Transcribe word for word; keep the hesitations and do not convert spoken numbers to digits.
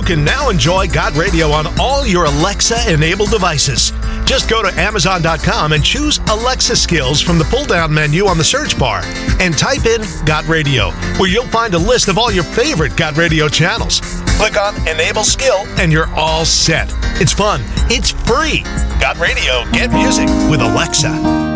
can now enjoy Got Radio on all your Alexa-enabled devices. Just go to Amazon dot com and choose Alexa Skills from the pull-down menu on the search bar and type in Got Radio, where you'll find a list of all your favorite Got Radio channels. Click on Enable Skill and you're all set. It's fun. It's free. Got Radio. Get music with Alexa.